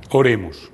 Oremos.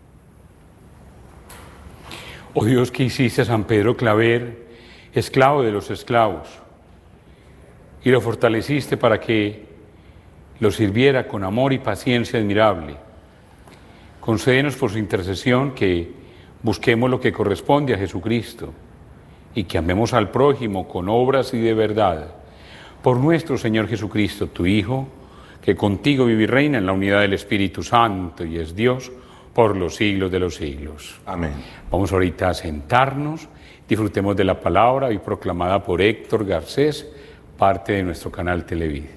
Oh Dios, que hiciste a San Pedro Claver esclavo de los esclavos y lo fortaleciste para que lo sirviera con amor y paciencia admirable. Concédenos por su intercesión que busquemos lo que corresponde a Jesucristo y que amemos al prójimo con obras y de verdad. Por nuestro Señor Jesucristo, tu Hijo, que contigo vive y reina en la unidad del Espíritu Santo y es Dios por los siglos de los siglos. Amén. Vamos ahorita a sentarnos, disfrutemos de la palabra hoy proclamada por Héctor Garcés, parte de nuestro canal Televid.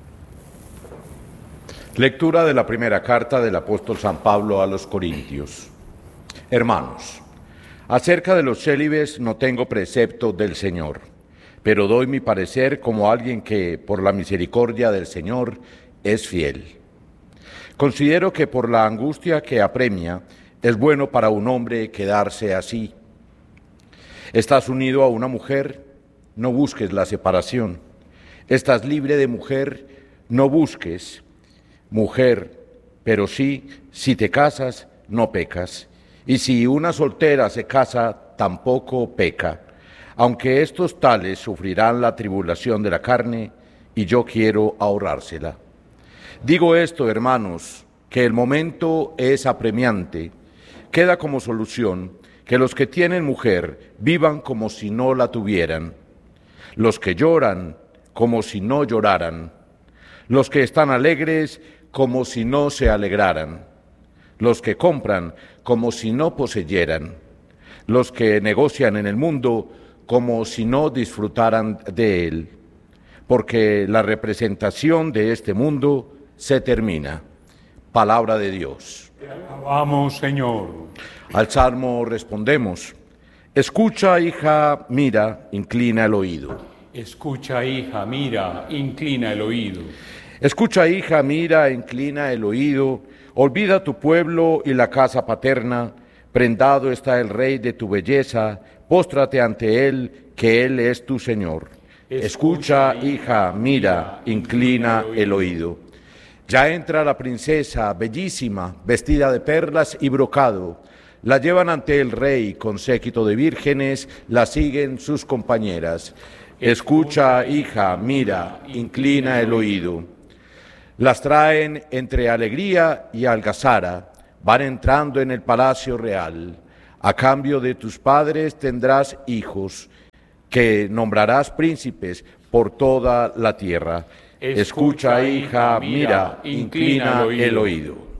Lectura de la primera carta del apóstol San Pablo a los Corintios. Hermanos, acerca de los célibes no tengo precepto del Señor, pero doy mi parecer como alguien que, por la misericordia del Señor, es fiel. Considero que por la angustia que apremia, es bueno para un hombre quedarse así. Estás unido a una mujer, no busques la separación. Estás libre de mujer, no busques mujer, pero sí, si te casas, no pecas. Y si una soltera se casa, tampoco peca, aunque estos tales sufrirán la tribulación de la carne, y yo quiero ahorrársela. Digo esto, hermanos, que el momento es apremiante. Queda como solución que los que tienen mujer vivan como si no la tuvieran, los que lloran como si no lloraran, los que están alegres como si no se alegraran, los que compran como si no poseyeran, los que negocian en el mundo como si no disfrutaran de él, porque la representación de este mundo se termina. Palabra de Dios. Te alabamos, Señor. Al Salmo respondemos: escucha, hija, mira, inclina el oído. Escucha, hija, mira, inclina el oído. Escucha, hija, mira, inclina el oído. Olvida tu pueblo y la casa paterna. Prendado está el Rey de tu belleza. Póstrate ante él, que él es tu Señor. Escucha, hija, mira, inclina el oído. Ya entra la princesa, bellísima, vestida de perlas y brocado. La llevan ante el rey con séquito de vírgenes, la siguen sus compañeras. Escucha, hija, mira, inclina el oído. Las traen entre alegría y algazara, van entrando en el palacio real. A cambio de tus padres tendrás hijos, que nombrarás príncipes por toda la tierra. Escucha, hija, mira, inclina el oído.